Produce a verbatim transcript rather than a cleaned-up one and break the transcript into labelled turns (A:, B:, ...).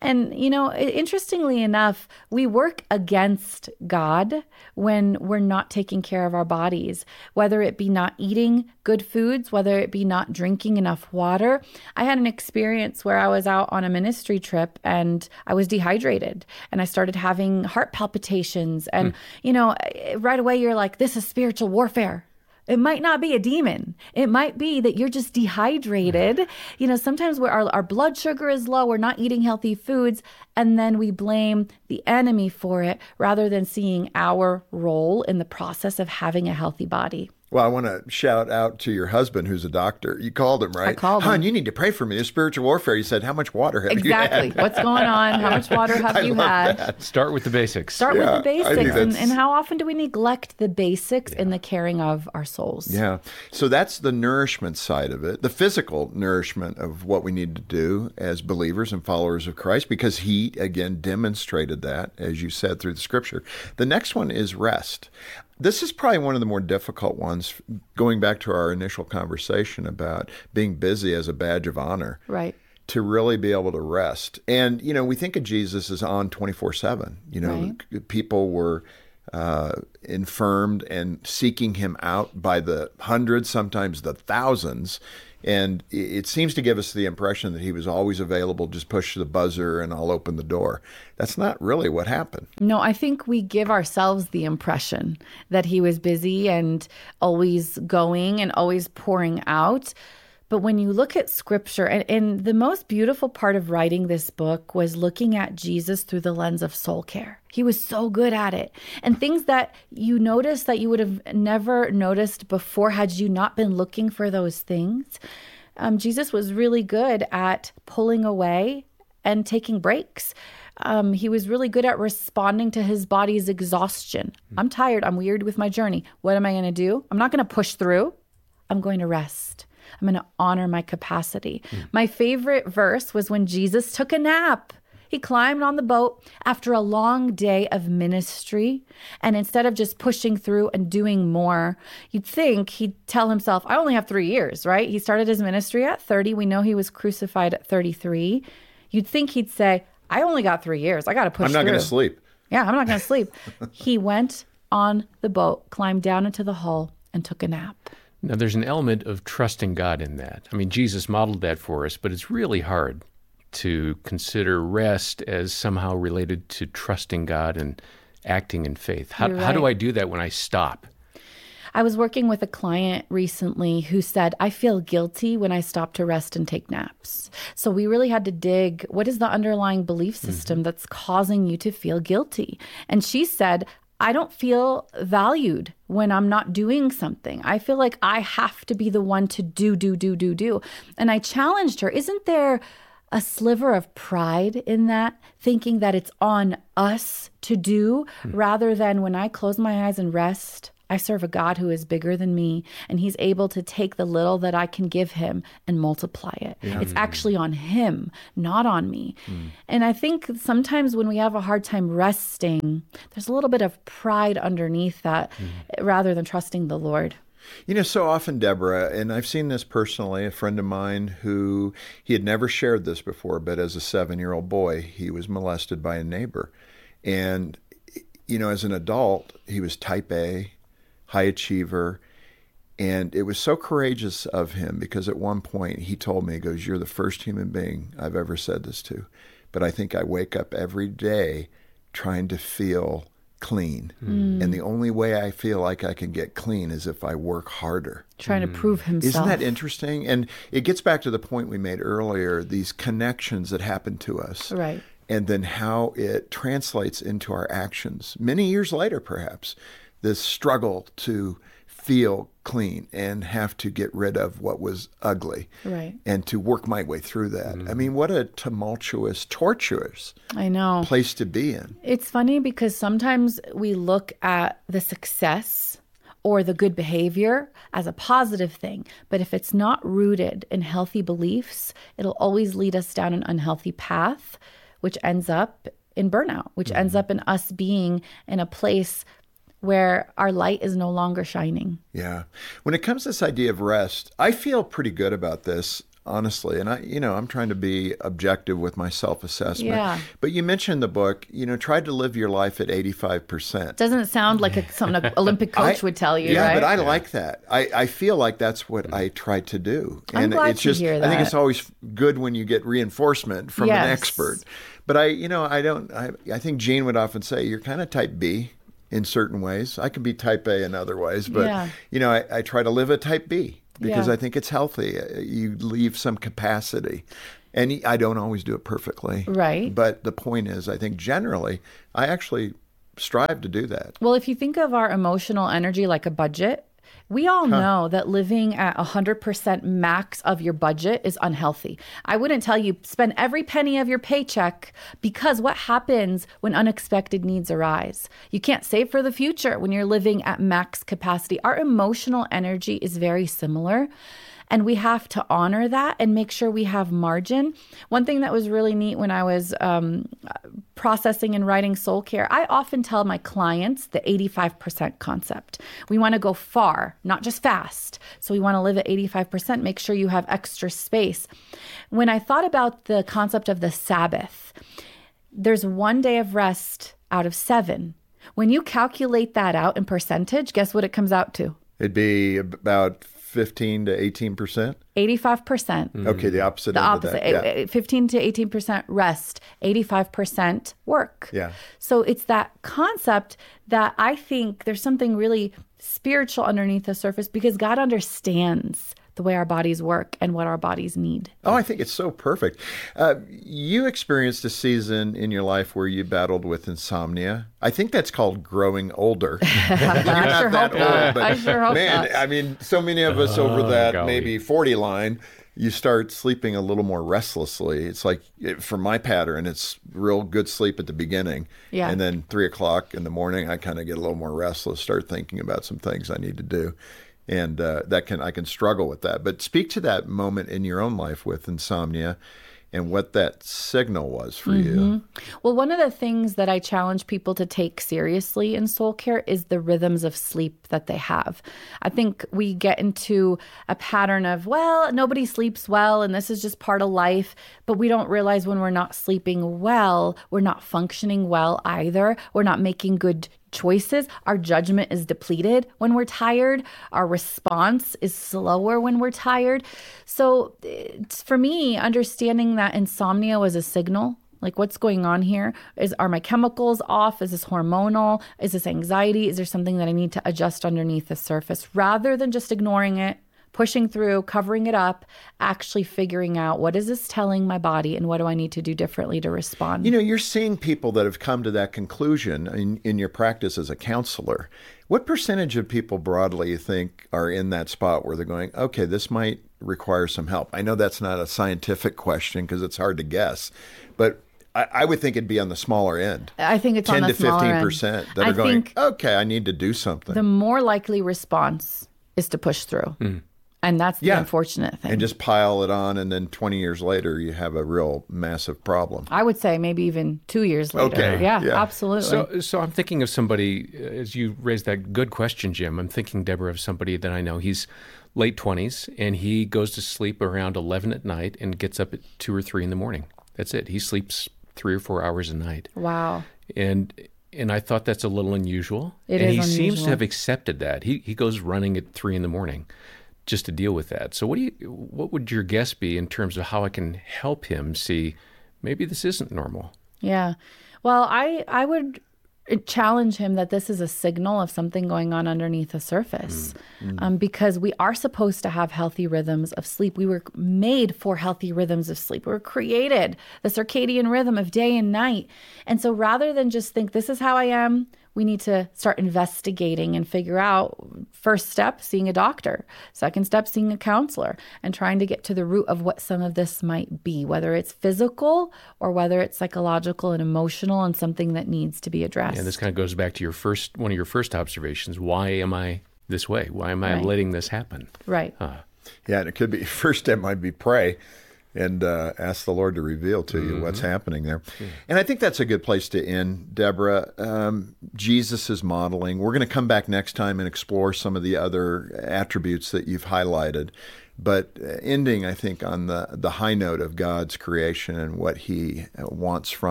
A: And, you know, interestingly enough, we work against God when we're not taking care of our bodies, whether it be not eating good foods, whether it be not drinking enough water. I had an experience where I was out on a ministry trip and I was dehydrated and I started having heart palpitations. And, mm. you know, right away you're like, this is spiritual warfare. It might not be a demon. It might be that you're just dehydrated. You know, sometimes where our, our blood sugar is low, we're not eating healthy foods, and then we blame the enemy for it rather than seeing our role in the process of having a healthy body.
B: Well, I want to shout out to your husband, who's a doctor. You called him, right?
A: I called him.
B: Hon, you need to pray for me. There's spiritual warfare. You said, how much water have
A: exactly.
B: you had?
A: Exactly. What's going on? How much water have
B: I
A: you
B: love
A: had?
B: That.
C: Start with the basics.
A: Start
B: yeah,
A: with the basics. And, and how often do we neglect the basics yeah. in the caring of our souls?
B: Yeah. So that's the nourishment side of it, the physical nourishment of what we need to do as believers and followers of Christ, because he, again, demonstrated that, as you said, through the scripture. The next one is rest. This is probably one of the more difficult ones, going back to our initial conversation about being busy as a badge of honor.
A: Right.
B: To really be able to rest. And, you know, we think of Jesus as on twenty-four seven. You know, right. people were uh, infirmed and seeking him out by the hundreds, sometimes the thousands. And it seems to give us the impression that he was always available, just push the buzzer and I'll open the door. That's not really what happened.
A: No, I think we give ourselves the impression that he was busy and always going and always pouring out. But when you look at scripture, and, and the most beautiful part of writing this book was looking at Jesus through the lens of soul care. He was so good at it. And things that you notice that you would have never noticed before had you not been looking for those things. Um, Jesus was really good at pulling away and taking breaks. Um, he was really good at responding to his body's exhaustion. I'm tired. I'm weird with my journey. What am I going to do? I'm not going to push through. I'm going to rest. I'm going to honor my capacity. Mm. My favorite verse was when Jesus took a nap. He climbed on the boat after a long day of ministry. And instead of just pushing through and doing more, you'd think he'd tell himself, I only have three years, right? He started his ministry at thirty. We know he was crucified at thirty-three. You'd think he'd say, I only got three years. I got to push
B: I'm not
A: through.
B: going to sleep.
A: Yeah, I'm not going to sleep. He went on the boat, climbed down into the hull, and took a nap.
C: Now, there's an element of trusting God in that. I mean, Jesus modeled that for us, but it's really hard to consider rest as somehow related to trusting God and acting in faith. How,
A: right.
C: how do I do that when I stop?
A: I was working with a client recently who said, I feel guilty when I stop to rest and take naps. So we really had to dig, what is the underlying belief system mm-hmm. that's causing you to feel guilty? And she said, I don't feel valued when I'm not doing something. I feel like I have to be the one to do, do, do, do, do. And I challenged her, isn't there a sliver of pride in that, thinking that it's on us to do, hmm. rather than when I close my eyes and rest, I serve a God who is bigger than me, and he's able to take the little that I can give him and multiply it. Yeah. It's actually on him, not on me. Mm. And I think sometimes when we have a hard time resting, there's a little bit of pride underneath that mm. rather than trusting the Lord.
B: You know, so often, Deborah, and I've seen this personally, a friend of mine who, he had never shared this before, but as a seven-year-old boy, he was molested by a neighbor. And, you know, as an adult, he was type A, high achiever, and it was so courageous of him because at one point he told me, he goes, you're the first human being I've ever said this to, but I think I wake up every day trying to feel clean. Mm. And the only way I feel like I can get clean is if I work harder.
A: Trying mm. to prove himself.
B: Isn't that interesting? And it gets back to the point we made earlier, these connections that happen to us.
A: Right.
B: And then how it translates into our actions many years later, perhaps. This struggle to feel clean and have to get rid of what was ugly,
A: right,
B: and to work my way through that. Mm-hmm. I mean, what a tumultuous, tortuous
A: I know.
B: place to be in.
A: It's funny because sometimes we look at the success or the good behavior as a positive thing, but if it's not rooted in healthy beliefs, it'll always lead us down an unhealthy path, which ends up in burnout, which mm-hmm. ends up in us being in a place where our light is no longer shining.
B: Yeah. When it comes to this idea of rest, I feel pretty good about this. honestly. And I, you know, I'm trying to be objective with my self-assessment.
A: Yeah.
B: But you mentioned in the book, you know, try to live your life at eighty-five percent.
A: Doesn't sound like a, something an Olympic coach
B: I,
A: would tell you,
B: yeah,
A: right?
B: but I like that. I, I feel like that's what I try to do.
A: I'm
B: and
A: glad
B: it's
A: to
B: just,
A: hear
B: I think
A: that.
B: it's always good when you get reinforcement from
A: Yes.
B: an expert. But I, you know, I don't, I, I think Gene would often say, you're kind of type B in certain ways. I can be type A in other ways, but,
A: Yeah.
B: you know, I, I try to live a type B because
A: Yeah.
B: I think it's healthy. You leave some capacity. And I don't always do it perfectly.
A: Right.
B: But the point is, I think generally, I actually strive to do that.
A: Well, if you think of our emotional energy like a budget, we all know that living at one hundred percent max of your budget is unhealthy. I wouldn't tell you spend every penny of your paycheck, because what happens when unexpected needs arise? You can't save for the future when you're living at max capacity. Our emotional energy is very similar. And we have to honor that and make sure we have margin. One thing that was really neat when I was um, processing and writing Soul Care, I often tell my clients the eighty-five percent concept. We want to go far, not just fast. So we want to live at eighty-five percent, make sure you have extra space. When I thought about the concept of the Sabbath, there's one day of rest out of seven. When you calculate that out in percentage, guess what it comes out to?
B: It'd be about fifteen to eighteen percent.
A: eighty-five percent.
B: Okay, the opposite.
A: The
B: end
A: opposite,
B: Of that. Yeah.
A: fifteen to eighteen percent rest, eighty-five percent work.
B: Yeah.
A: So it's that concept that I think there's something really spiritual underneath the surface, because God understands the way our bodies work and what our bodies need.
B: Oh, I think it's so perfect. Uh, you experienced a season in your life where you battled with insomnia. I think that's called growing older. You're
A: I sure
B: not
A: hope
B: that
A: not.
B: old,
A: I
B: but
A: sure hope
B: man,
A: not.
B: I mean, so many of us over
C: Oh,
B: that
C: golly.
B: maybe forty line, you start sleeping a little more restlessly. It's like, it, for my pattern, it's real good sleep at the beginning.
A: Yeah.
B: And then three o'clock in the morning, I kind of get a little more restless, start thinking about some things I need to do. And uh, that can I can struggle with that. But speak to that moment in your own life with insomnia and what that signal was for you.
A: Well, one of the things that I challenge people to take seriously in Soul Care is the rhythms of sleep that they have. I think we get into a pattern of, well, nobody sleeps well and this is just part of life, but we don't realize when we're not sleeping well, we're not functioning well either. We're not making good choices. Our judgment is depleted when we're tired. Our response is slower when we're tired. So it's, for me, understanding that insomnia was a signal, like what's going on here? Is are my chemicals off? Is this hormonal? Is this anxiety? Is there something that I need to adjust underneath the surface? Rather than just ignoring it, pushing through, covering it up, actually figuring out, what is this telling my body and what do I need to do differently to respond?
B: You know, you're seeing people that have come to that conclusion in, in your practice as a counselor. What percentage of people broadly you think are in that spot where they're going, okay, this might require some help? I know that's not a scientific question because it's hard to guess, but I, I would think it'd be on the smaller end.
A: I think it's
B: ten
A: on the
B: to
A: smaller
B: fifteen
A: end.
B: percent that
A: I
B: are going,
A: think
B: okay, I need to do something.
A: the more likely response is to push through. And that's the
B: Yeah.
A: unfortunate thing.
B: and just pile it on, and then twenty years later, you have a real massive problem.
A: I would say maybe even two years later.
B: Okay,
A: Yeah,
B: yeah.
A: absolutely.
C: So, so I'm thinking of somebody, uh, as you raised that good question, Jim, I'm thinking, Deborah, of somebody that I know. He's late twenties, and he goes to sleep around eleven at night and gets up at two or three in the morning. That's it. He sleeps three or four hours a night.
A: wow.
C: And and I thought that's a little unusual.
A: It
C: and
A: is
C: he seems
A: unusual.
C: to have accepted that. He he goes running at three in the morning just to deal with that. So what do you what would your guess be in terms of how I can help him see maybe this isn't normal?
A: Yeah. Well, I I would challenge him that this is a signal of something going on underneath the surface, um, because we are supposed to have healthy rhythms of sleep. We were made for healthy rhythms of sleep. We were created the circadian rhythm of day and night. And so rather than just think this is how I am, we need to start investigating and figure out, first step, seeing a doctor, second step, seeing a counselor, and trying to get to the root of what some of this might be, whether it's physical or whether it's psychological and emotional and something that needs to be addressed.
C: And this kind of goes back to your first one of your first observations. Why am I this way? Why am I
A: Right.
C: letting this happen?
A: Right.
B: Yeah, and it could be, first step might be pray and uh, ask the Lord to reveal to you what's happening there. And I think that's a good place to end, Deborah. Um, Jesus is modeling. We're going to come back next time and explore some of the other attributes that you've highlighted. but ending, I think, on the, the high note of God's creation and what he wants from